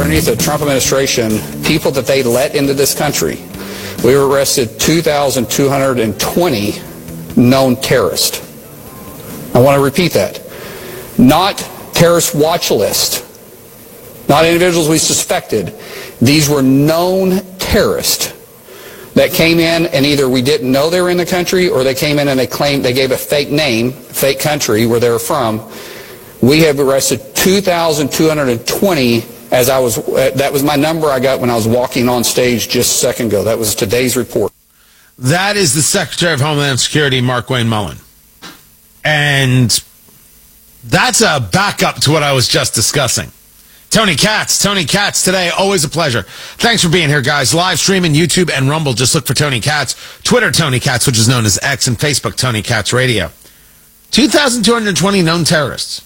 underneath the Trump administration, people that they let into this country, we arrested 2,220 known terrorists. I want to repeat that. Not terrorist watch list, not individuals we suspected. These were known terrorists that came in, and either we didn't know they were in the country, or they came in and they claimed, they gave a fake name, fake country where they were from. We have arrested 2,220. That was my number I got when I was walking on stage just a second ago. That was today's report. That is the Secretary of Homeland Security, Markwayne Mullin. And that's a backup to what I was just discussing. Tony Katz today, always a pleasure. Thanks for being here, guys. Live streaming YouTube and Rumble. Just look for Tony Katz. Twitter, Tony Katz, which is known as X, and Facebook, Tony Katz Radio. 2,220 known terrorists.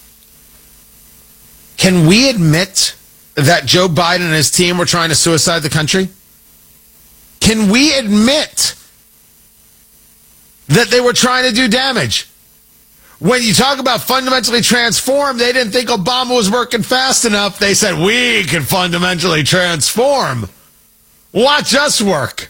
Can we admit that Joe Biden and his team were trying to suicide the country? Can we admit that they were trying to do damage? When you talk about fundamentally transform, they didn't think Obama was working fast enough. They said, we can fundamentally transform. Watch us work.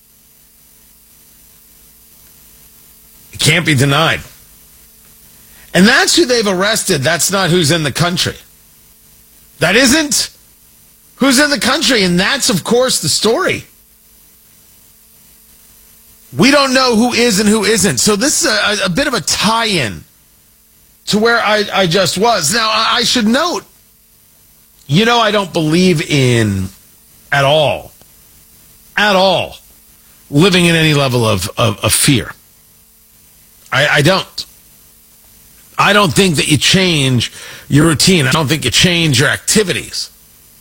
It can't be denied. And that's who they've arrested. That's not who's in the country. That isn't who's in the country. And that's, of course, the story. We don't know who is and who isn't. So this is a bit of a tie-in to where I just was. Now, I should note, I don't believe in at all, living in any level of fear. I don't. I don't think that you change your routine. I don't think you change your activities.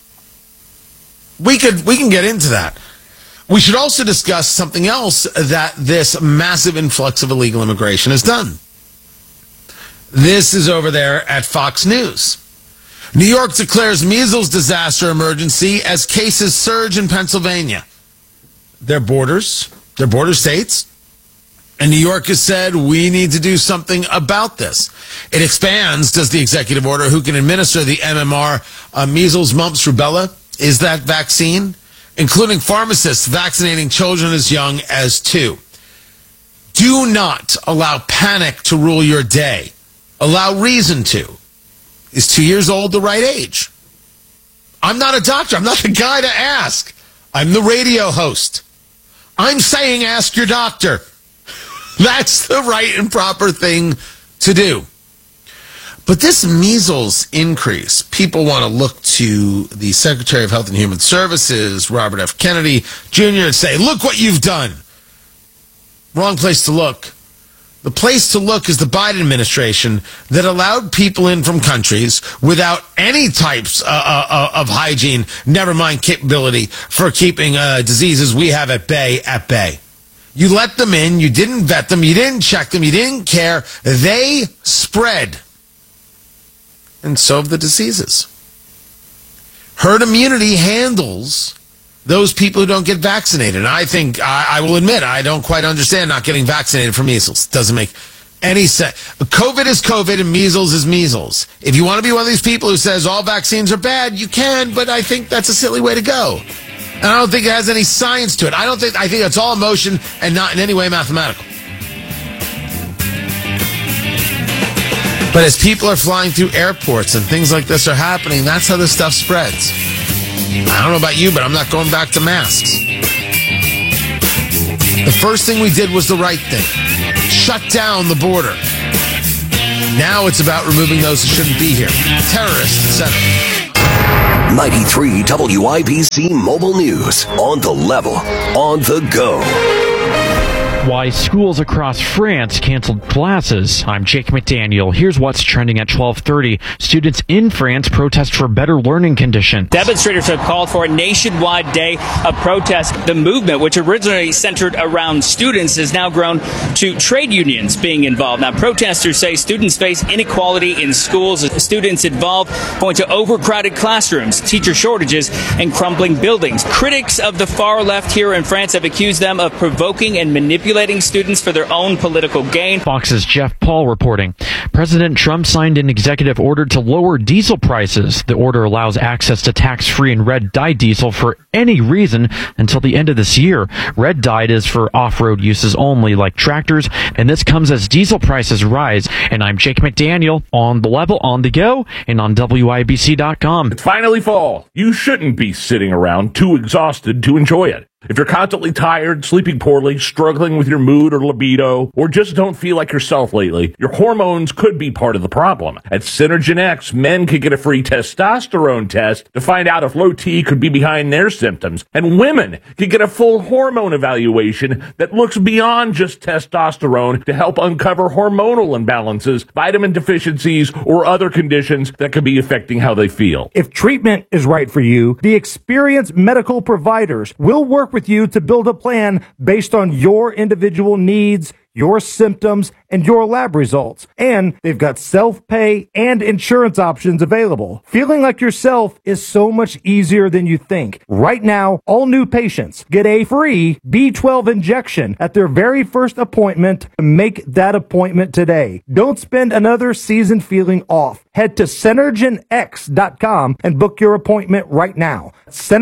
We can get into that. We should also discuss something else that this massive influx of illegal immigration has done. This is over there at Fox News. New York declares measles disaster emergency as cases surge in Pennsylvania. They're border states. And New York has said, we need to do something about this. It expands, does the executive order, who can administer the MMR, measles, mumps, rubella, is that vaccine, including pharmacists vaccinating children as young as 2. Do not allow panic to rule your day. Allow reason to. Is 2 years old the right age? I'm not a doctor. I'm not the guy to ask. I'm the radio host. I'm saying ask your doctor. That's the right and proper thing to do. But this measles increase, people want to look to the Secretary of Health and Human Services, Robert F. Kennedy Jr., and say, look what you've done. Wrong place to look. The place to look is the Biden administration that allowed people in from countries without any types of hygiene, never mind capability for keeping diseases we have at bay. You let them in, you didn't vet them, you didn't check them, you didn't care. They spread. And so have the diseases. Herd immunity handles those people who don't get vaccinated. And I think, I will admit, I don't quite understand not getting vaccinated for measles. Doesn't make any sense. COVID is COVID and measles is measles. If you want to be one of these people who says all vaccines are bad, you can, but I think that's a silly way to go. And I don't think it has any science to it. I think it's all emotion and not in any way mathematical. But as people are flying through airports and things like this are happening, that's how this stuff spreads. I don't know about you, but I'm not going back to masks. The first thing we did was the right thing. Shut down the border. Now it's about removing those who shouldn't be here. Terrorists, etc. 93 WIBC Mobile News. On the level. On the go. Why schools across France canceled classes. I'm Jake McDaniel. Here's what's trending at 12:30. Students in France protest for better learning conditions. Demonstrators have called for a nationwide day of protest. The movement, which originally centered around students, has now grown to trade unions being involved. Now, protesters say students face inequality in schools. Students involved point to overcrowded classrooms, teacher shortages, and crumbling buildings. Critics of the far left here in France have accused them of provoking and manipulating manipulating students for their own political gain. Fox's Jeff Paul reporting. President Trump signed an executive order to lower diesel prices. The order allows access to tax-free and red dye diesel for any reason until the end of this year. Red dye is for off-road uses only, like tractors, and this comes as diesel prices rise. And I'm Jake McDaniel, on the level, on the go, and on WIBC.com. It's finally fall. You shouldn't be sitting around too exhausted to enjoy it. If you're constantly tired, sleeping poorly, struggling with your mood or libido, or just don't feel like yourself lately, your hormones could be part of the problem. At Synergen X, men can get a free testosterone test to find out if low T could be behind their symptoms, and women can get a full hormone evaluation that looks beyond just testosterone to help uncover hormonal imbalances, vitamin deficiencies, or other conditions that could be affecting how they feel. If treatment is right for you, the experienced medical providers will work with you to build a plan based on your individual needs, your symptoms, and your lab results. And they've got self-pay and insurance options available. Feeling like yourself is so much easier than you think. Right now, all new patients get a free B12 injection at their very first appointment. Make that appointment today. Don't spend another season feeling off. Head to SynergenX.com and book your appointment right now.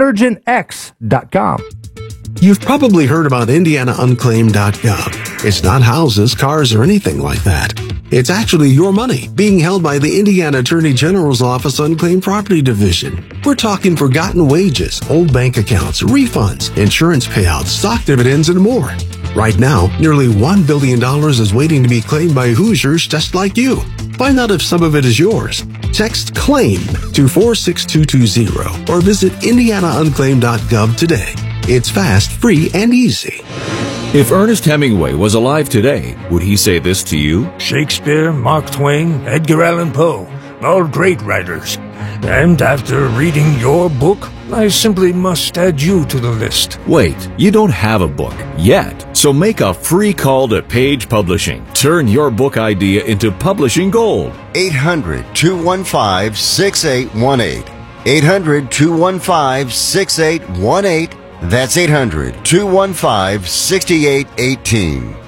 SynergenX.com. You've probably heard about IndianaUnclaimed.gov. It's not houses, cars, or anything like that. It's actually your money being held by the Indiana Attorney General's Office Unclaimed Property Division. We're talking forgotten wages, old bank accounts, refunds, insurance payouts, stock dividends, and more. Right now, nearly $1 billion is waiting to be claimed by Hoosiers just like you. Find out if some of it is yours. Text CLAIM to 46220 or visit IndianaUnclaimed.gov today. It's fast, free, and easy. If Ernest Hemingway was alive today, would he say this to you? Shakespeare, Mark Twain, Edgar Allan Poe, all great writers. And after reading your book, I simply must add you to the list. Wait, you don't have a book yet, so make a free call to Page Publishing. Turn your book idea into publishing gold. 800-215-6818. 800-215-6818. That's 800-215-6818.